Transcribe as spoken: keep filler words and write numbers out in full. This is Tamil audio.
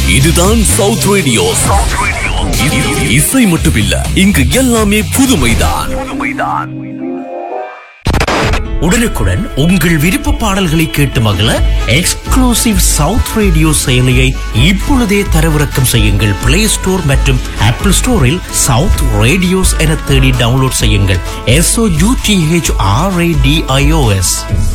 இதுதான் சவுத் ரேடியோ. இசை மட்டுமில்ல, இங்கு எல்லாமே புதுமைதான். உடனுக்குடன் உங்கள் விருப்ப பாடல்களை கேட்டு மகிழ எக்ஸ்க்ளூசிவ் சவுத் ரேடியோ செயலியை இப்பொழுதே தரவிறக்கம் செய்யுங்கள். பிளே ஸ்டோர் மற்றும் ஆப்பிள் ஸ்டோரில் சவுத் ரேடியோஸ் என தேடி டவுன்லோட் செய்யுங்கள். S O you D H R A D I O S.